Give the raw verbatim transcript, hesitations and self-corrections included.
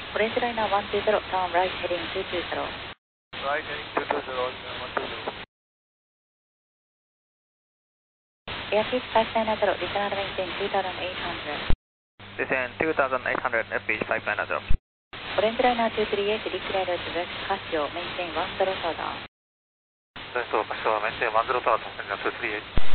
オレンジライナーいちにゼロ、ターンライトヘディングににゼロ。 Right heading two two zero, one two zero. エアピーチごひゃくきゅうじゅう、リターンメインテインにせんはっぴゃく。 Descend two thousand eight hundred, F P H five nine zero. オレンジライナーにさんはち、リキライダーズウェストカシオ、メインテインいちゼロターダー。 West Casio, maintain one zero tower, Tanzania two three eight.